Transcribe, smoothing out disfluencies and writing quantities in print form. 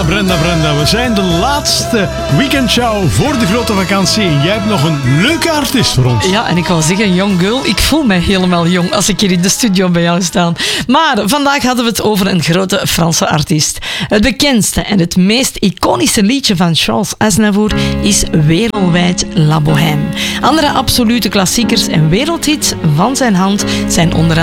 Brenda. We zijn de laatste weekendshow voor de grote vakantie. En jij hebt nog een leuke artiest voor ons. Ja, en ik wil zeggen, young girl, ik voel mij helemaal jong als ik hier in de studio bij jou sta. Maar vandaag hadden we het over een grote Franse artiest. Het bekendste en het meest iconische liedje van Charles Aznavour is wereldwijd La Bohème. Andere absolute klassiekers en wereldhits van zijn hand zijn onder